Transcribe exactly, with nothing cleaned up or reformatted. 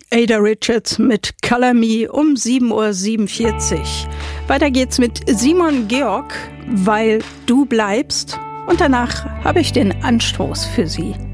Ada Richards mit Color Me um sieben Uhr siebenundvierzig. Weiter geht's mit Simon Georg, Weil du bleibst. Und danach habe ich den Anstoß für Sie.